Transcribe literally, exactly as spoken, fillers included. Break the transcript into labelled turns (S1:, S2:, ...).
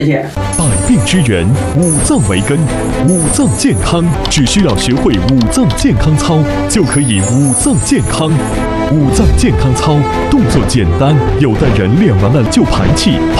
S1: 百病之源，五脏为根，五脏健康只需要学会五脏健康操，就可以五脏健康。五脏健康操动作简单，有的人练完了就排气，